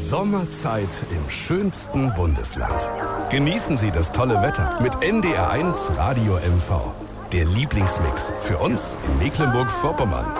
Sommerzeit im schönsten Bundesland. Genießen Sie das tolle Wetter mit NDR1 Radio MV. Der Lieblingsmix für uns in Mecklenburg-Vorpommern.